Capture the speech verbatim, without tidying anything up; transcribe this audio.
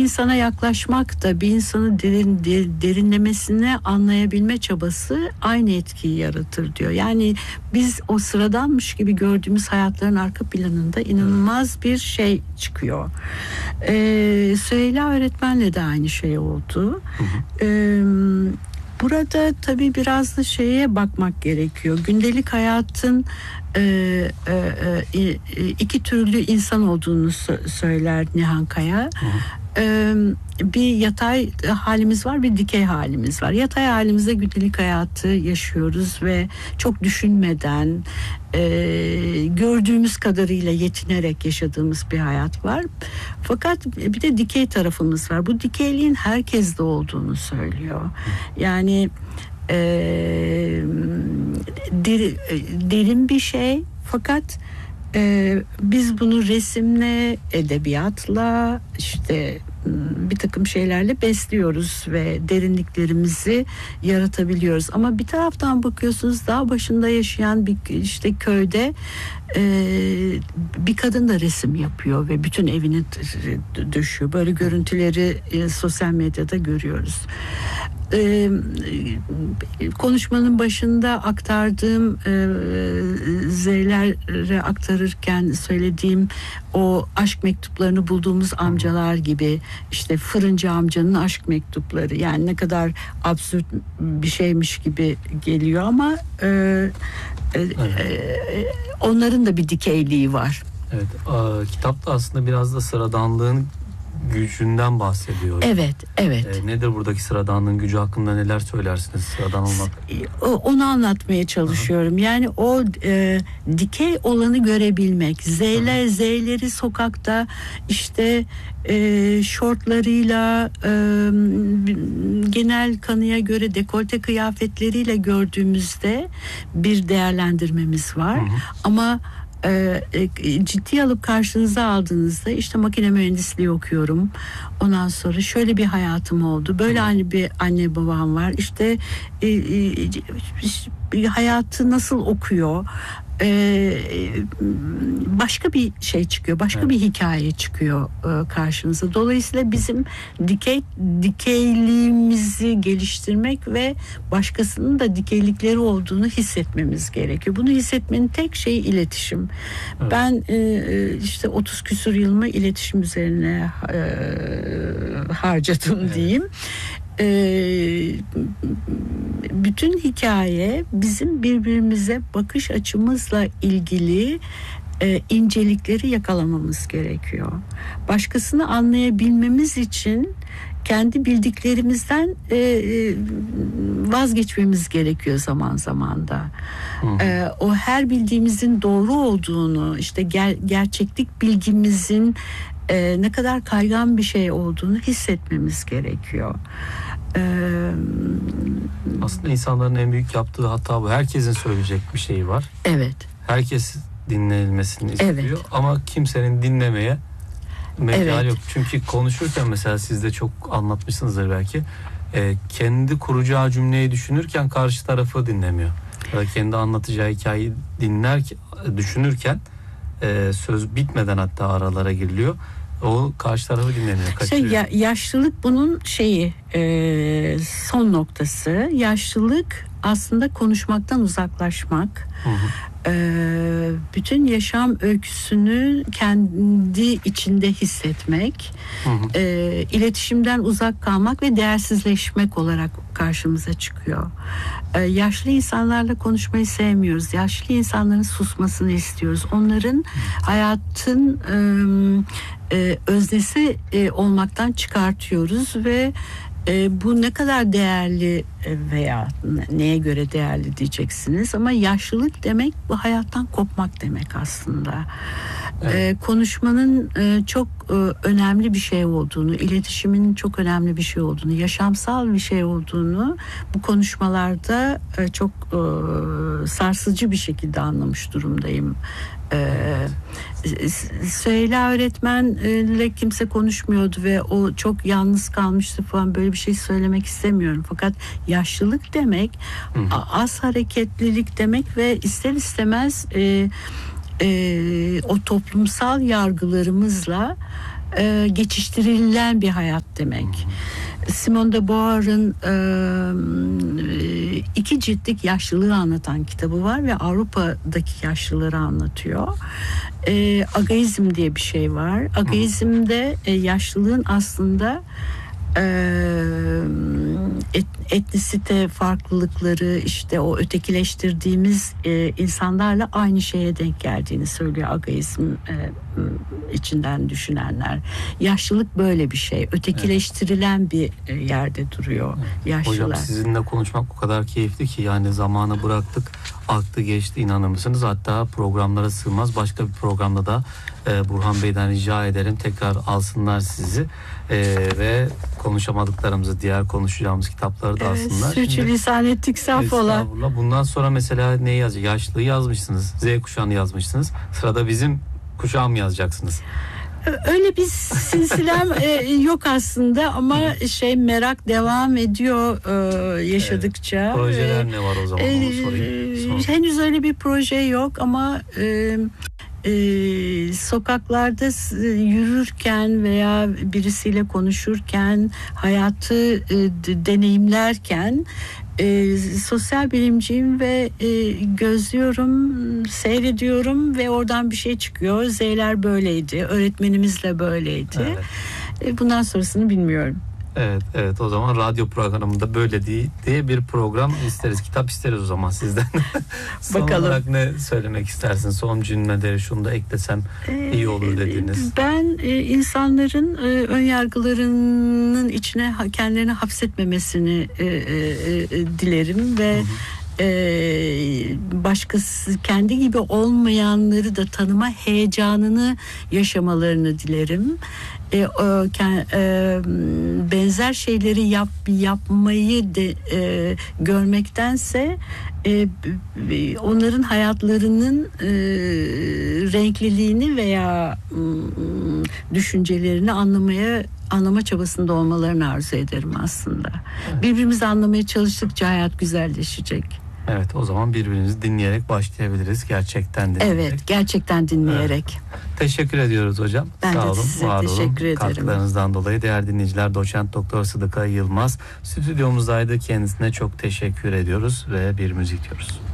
insana yaklaşmak da bir insanı derin, derinlemesine anlayabilme çabası aynı etkiyi yaratır diyor. Yani biz o sıradanmış gibi gördüğümüz hayatların arka planında inanılmaz bir şey çıkıyor. Ee, Süheyla öğretmenle de aynı şey oldu. Hı hı. Ee, Burada tabii biraz da şeye bakmak gerekiyor. Gündelik hayatın e, e, e, iki türlü insan olduğunu söyler Nihan Kaya. E, bir yatay halimiz var, bir dikey halimiz var. Yatay halimizde gündelik hayatı yaşıyoruz ve çok düşünmeden, e, gördüğümüz kadarıyla yetinerek yaşadığımız bir hayat var. Fakat bir de dikey tarafımız var. Bu dikeyliğin herkeste olduğunu söylüyor. Yani e, der, derin bir şey, fakat e, biz bunu resimle, edebiyatla, işte bir takım şeylerle besliyoruz ve derinliklerimizi yaratabiliyoruz. Ama bir taraftan bakıyorsunuz, dağ başında yaşayan bir işte köyde e, bir kadın da resim yapıyor ve bütün evini döşüyor. Böyle görüntüleri e, sosyal medyada görüyoruz. Ee, konuşmanın başında aktardığım e, Z'lere aktarırken söylediğim o aşk mektuplarını bulduğumuz amcalar gibi, işte fırıncı amcanın aşk mektupları, yani ne kadar absürt bir şeymiş gibi geliyor ama e, e, evet. e, onların da bir dikeyliği var. Evet, a, kitapta aslında biraz da sıradanlığın gücünden bahsediyor. Evet, evet. E, nedir buradaki sıradanlığın gücü hakkında neler söylersiniz, sıradan olmak? Onu anlatmaya çalışıyorum. Aha. Yani o e, dikey olanı görebilmek. Z'ler, Z'leri sokakta işte e, şortlarıyla, e, genel kanıya göre dekolte kıyafetleriyle gördüğümüzde bir değerlendirmemiz var. Hı hı. Ama E, e, ciddi alıp karşınıza aldığınızda, işte makine mühendisliği okuyorum, ondan sonra şöyle bir hayatım oldu, böyle hani bir anne babam var, işte e, e, hayatı nasıl okuyor, e, başka bir şey çıkıyor, başka evet. bir hikaye çıkıyor e, karşınıza. Dolayısıyla bizim dikey dikeyliğimizi geliştirmek ve başkasının da dikeylikleri olduğunu hissetmemiz gerekiyor. Bunu hissetmenin tek şeyi iletişim. Evet. Ben e, işte otuz küsur yılımı iletişim üzerine e, harcadım evet. diyeyim. Ee, bütün hikaye bizim birbirimize bakış açımızla ilgili e, incelikleri yakalamamız gerekiyor. Başkasını anlayabilmemiz için kendi bildiklerimizden e, e, vazgeçmemiz gerekiyor zaman zaman da. E, o her bildiğimizin doğru olduğunu, işte ger- gerçeklik bilgimizin e, ne kadar kaygan bir şey olduğunu hissetmemiz gerekiyor. Ee, Aslında insanların en büyük yaptığı hata bu. Herkesin söyleyecek bir şeyi var. Evet. Herkes dinlenilmesini istiyor evet. ama kimsenin dinlemeye mecali evet. yok. Çünkü konuşurken mesela siz de çok anlatmışsınızdır belki. E, kendi kuracağı cümleyi düşünürken karşı tarafı dinlemiyor. Ya da kendi anlatacağı hikayeyi dinler, düşünürken e, söz bitmeden hatta aralara giriliyor. O karşı tarafı dinlemiyor, kaçırıyor. Şey, ya, yaşlılık bunun şeyi e, son noktası. Yaşlılık aslında konuşmaktan uzaklaşmak. Hı hı. E, bütün yaşam öyküsünü kendi içinde hissetmek, hı hı. E, iletişimden uzak kalmak ve değersizleşmek olarak karşımıza çıkıyor. E, yaşlı insanlarla konuşmayı sevmiyoruz. Yaşlı insanların susmasını istiyoruz. Onların hayatın e, e, öznesi e, olmaktan çıkartıyoruz ve E, bu ne kadar değerli veya neye göre değerli diyeceksiniz, ama yaşlılık demek bu hayattan kopmak demek aslında. Evet. E, konuşmanın e, çok e, önemli bir şey olduğunu, iletişimin çok önemli bir şey olduğunu, yaşamsal bir şey olduğunu bu konuşmalarda e, çok e, sarsıcı bir şekilde anlamış durumdayım. Ee, Süheyla öğretmenle kimse konuşmuyordu ve o çok yalnız kalmıştı falan, böyle bir şey söylemek istemiyorum. Fakat yaşlılık demek, hı hı. az hareketlilik demek ve ister istemez e, e, o toplumsal yargılarımızla e, geçiştirilen bir hayat demek. Simone de Beauvoir'ın e, iki ciltlik yaşlılığı anlatan kitabı var ve Avrupa'daki yaşlıları anlatıyor. E, agaizm diye bir şey var. Agaizmde e, yaşlılığın aslında Et, etnisite farklılıkları, işte o ötekileştirdiğimiz e, insanlarla aynı şeye denk geldiğini söylüyor agaizm e, içinden düşünenler. Yaşlılık böyle bir şey. Ötekileştirilen evet. bir e, yerde duruyor evet. yaşlılar. Hocam sizinle konuşmak o kadar keyifli ki, yani zamanı bıraktık, aktı geçti, inanır mısınız? Hatta programlara sığmaz. Başka bir programda da e, Burhan Bey'den rica ederim tekrar alsınlar sizi e, ve konuşamadıklarımızı, diğer konuşacağımız kitapları da evet, alsınlar. Sürçülisan ettik, saffola. Bundan sonra mesela neyi yazacak? Yaşlılığı yazmışsınız, Z kuşağını yazmışsınız. Sırada bizim kuşağı mı yazacaksınız? Öyle bir silsilem e, yok aslında ama şey merak devam ediyor e, yaşadıkça. Evet. Projeler e, ne var o zaman? E, onu sorayım. Son. Henüz öyle bir proje yok ama e, e, sokaklarda yürürken veya birisiyle konuşurken, hayatı e, deneyimlerken E, sosyal bilimciyim ve e, gözlüyorum, seyrediyorum ve oradan bir şey çıkıyor. Z'ler böyleydi, öğretmenimizle böyleydi. Evet. E, bundan sonrasını bilmiyorum. Evet, evet. O zaman radyo programında böyle diye, diye bir program isteriz. Kitap isteriz o zaman sizden. Son Bakalım. olarak ne söylemek istersin? Son cümleleri şunu da eklesem ee, iyi olur dediniz. Ben e, insanların e, ön yargılarının içine kendilerini hapsetmemesini e, e, e, dilerim ve hı hı. Ee, başkası kendi gibi olmayanları da tanıma heyecanını yaşamalarını dilerim. Ee, o, e, benzer şeyleri yap, yapmayı de, e, görmektense e, onların hayatlarının e, renkliliğini veya e, düşüncelerini anlamaya anlama çabasında olmalarını arzu ederim aslında. Evet. Birbirimizi anlamaya çalıştıkça hayat güzelleşecek. Evet, o zaman birbirimizi dinleyerek başlayabiliriz. Gerçekten dinleyerek. Evet, gerçekten dinleyerek. Evet. Teşekkür ediyoruz hocam. Ben Sağ de olun, size var teşekkür olun. ederim. Katkılarınızdan dolayı değerli dinleyiciler, doçent doktor Sıdıka Yılmaz stüdyomuzdaydı. Kendisine çok teşekkür ediyoruz ve bir müzik diyoruz.